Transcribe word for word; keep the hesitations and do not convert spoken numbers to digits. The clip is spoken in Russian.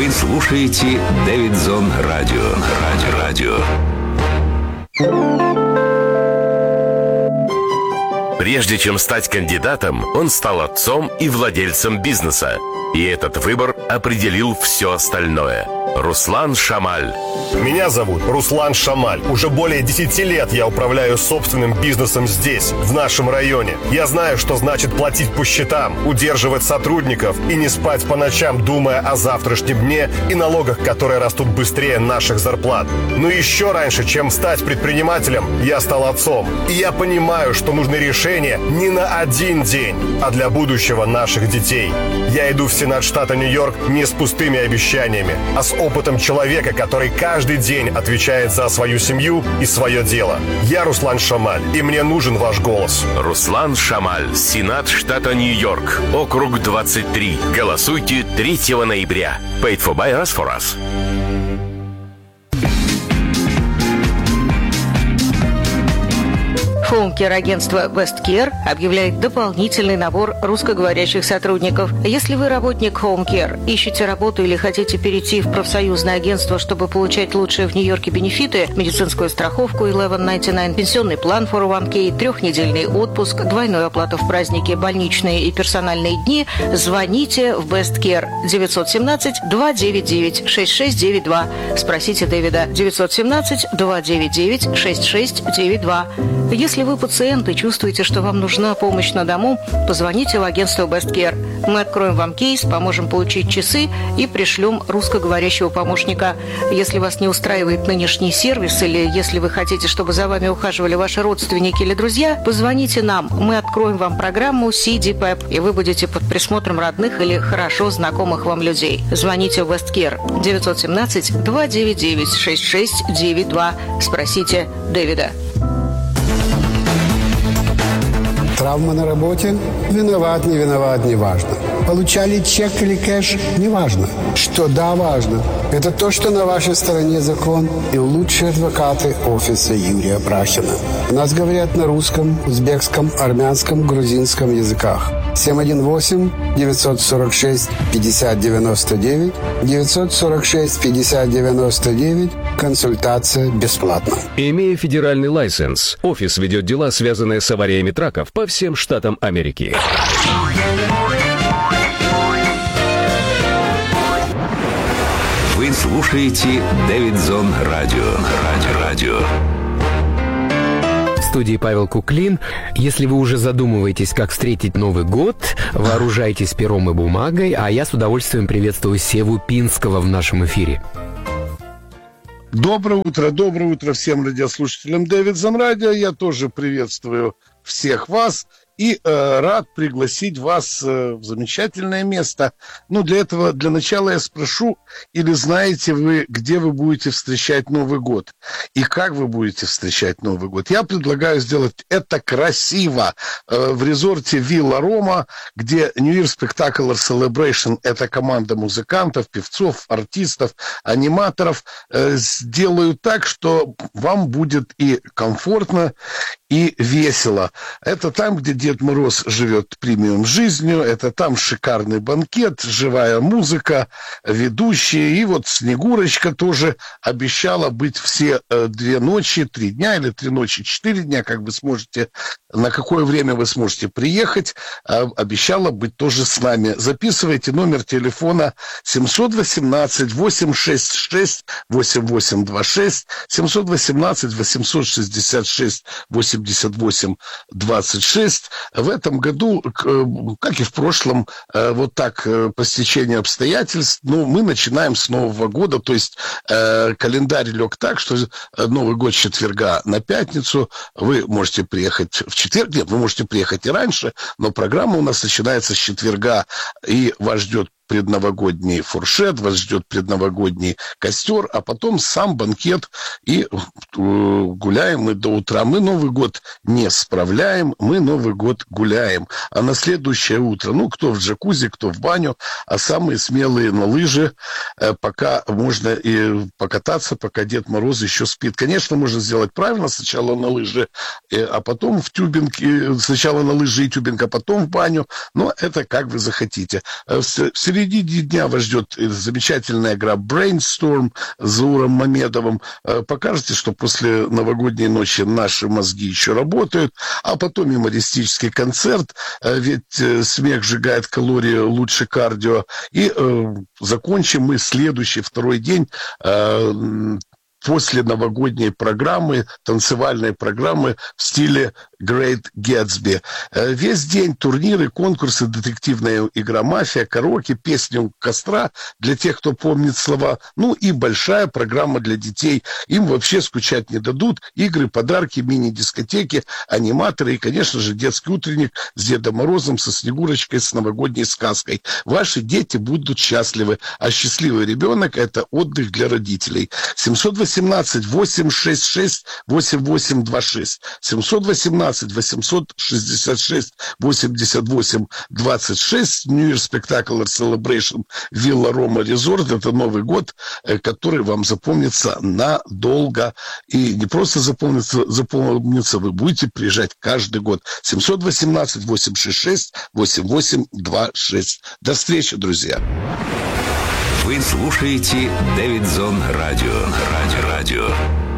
Вы слушаете Дэвидзон Радио. Радио. Радио. Прежде чем стать кандидатом, он стал отцом и владельцем бизнеса. И этот выбор определил все остальное. Руслан Шамаль. Меня зовут Руслан Шамаль. Уже более десяти лет я управляю собственным бизнесом здесь, в нашем районе. Я знаю, что значит платить по счетам, удерживать сотрудников и не спать по ночам, думая о завтрашнем дне и налогах, которые растут быстрее наших зарплат. Но еще раньше, чем стать предпринимателем, я стал отцом. И я понимаю, что нужны решения не на один день, а для будущего наших детей. Я иду в Сенат штата Нью-Йорк не с пустыми обещаниями, а с опытом человека, который каждый день отвечает за свою семью и свое дело. Я Руслан Шамаль, и мне нужен ваш голос. Руслан Шамаль, Сенат штата Нью-Йорк, округ двадцать три. Голосуйте третьего ноября. Paid for by us for us. Хоум-кер-агентство Westcare объявляет дополнительный набор русскоговорящих сотрудников. Если вы работник Home Care, ищете работу или хотите перейти в профсоюзное агентство, чтобы получать лучшие в Нью-Йорке бенефиты, медицинскую страховку eleven ninety-nine, пенсионный план фор о ван кей, трехнедельный отпуск, двойную оплату в праздники, больничные и персональные дни, звоните в Westcare девять один семь два девять девять шесть шесть девять два. Спросите Дэвида девять один семь два девять девять шесть шесть девять два. Если вы пациент и чувствуете, что вам нужна помощь на дому, позвоните в агентство Westcare. Мы откроем вам кейс, поможем получить часы и пришлем русскоговорящего помощника. Если вас не устраивает нынешний сервис или если вы хотите, чтобы за вами ухаживали ваши родственники или друзья, позвоните нам. Мы откроем вам программу си ди пэп, и вы будете под присмотром родных или хорошо знакомых вам людей. Звоните в Westcare девять один семь два девять девять шесть шесть девять два. Спросите Дэвида. Травма на работе? Виноват, не виноват, не важно. Получали чек или кэш? Не важно. Что да, важно. Это то, что на вашей стороне закон и лучшие адвокаты офиса Юрия Брахина. У нас говорят на русском, узбекском, армянском, грузинском языках. семь один восемь девятьсот сорок шесть пятьдесят девяносто девять девятьсот сорок шесть пятьдесят девяносто девять. Консультация бесплатна. Имея федеральный лайсенс, офис ведет дела, связанные с авариями траков по всем штатам Америки. Вы слушаете Дэвидзон Радио. Радио. В студии Павел Куклин. Если вы уже задумываетесь, как встретить Новый год, вооружайтесь пером и бумагой, а я с удовольствием приветствую Севу Пинского в нашем эфире. Доброе утро, доброе утро всем радиослушателям Дэвидзон Радио. Я тоже приветствую всех вас и э, рад пригласить вас э, в замечательное место. Ну, для этого, для начала я спрошу, или знаете вы, где вы будете встречать Новый год? И как вы будете встречать Новый год? Я предлагаю сделать это красиво. Э, в резорте Вилла Рома, где New Year Spectacular Celebration, это команда музыкантов, певцов, артистов, аниматоров, э, сделают так, что вам будет и комфортно, и весело. Это там, где Дед Мороз живет премиум жизнью, это там шикарный банкет, живая музыка, ведущие, и вот Снегурочка тоже обещала быть все э, две ночи, три дня или три ночи, четыре дня, как вы сможете, на какое время вы сможете приехать, э, обещала быть тоже с нами. Записывайте номер телефона семь один восемь восемь шесть шесть восемь восемь два шесть, семь один восемь восемь шесть шесть восемьдесят восемь двадцать шесть. В этом году, как и в прошлом, вот так, по стечению обстоятельств, ну, мы начинаем с Нового года, то есть календарь лег так, что Новый год с четверга на пятницу, вы можете приехать в четверг, нет, вы можете приехать и раньше, но программа у нас начинается с четверга, и вас ждет предновогодний фуршет, вас ждет предновогодний костер, а потом сам банкет, и гуляем мы до утра. Мы Новый год не справляем, мы Новый год гуляем. А на следующее утро, ну, кто в джакузи, кто в баню, а самые смелые на лыжи, пока можно и покататься, пока Дед Мороз еще спит. Конечно, можно сделать правильно, сначала на лыжи, а потом в тюбинг, сначала на лыжи и тюбинг, а потом в баню, но это как вы захотите. В середине впереди дня вас ждет замечательная игра Brainstorm с Зауром Мамедовым. Покажете, что после новогодней ночи наши мозги еще работают, а потом юмористический концерт, ведь смех сжигает калории лучше кардио. И э, закончим мы следующий, второй день э, после новогодней программы, танцевальной программы в стиле Great Gatsby. Весь день турниры, конкурсы, детективная игра «Мафия», караоке, песни у костра для тех, кто помнит слова. Ну и большая программа для детей. Им вообще скучать не дадут. Игры, подарки, мини-дискотеки, аниматоры и, конечно же, детский утренник с Дедом Морозом, со Снегурочкой, с новогодней сказкой. Ваши дети будут счастливы, а счастливый ребенок – это отдых для родителей. семьсот восемнадцать восемьсот шестьдесят шесть восемьдесят восемь двадцать шесть. семьсот восемнадцать восемьсот шестьдесят шесть восемьдесят восемь двадцать шесть. New Year Spectacular Celebration Villa Roma Resort. Это Новый год, который вам запомнится надолго. И не просто запомнится, запомнится, вы будете приезжать каждый год. семьсот восемнадцать восемьсот шестьдесят шесть восемьдесят восемь двадцать шесть. До встречи, друзья. Вы слушаете Дэвидсон Радио. Радио. Радио.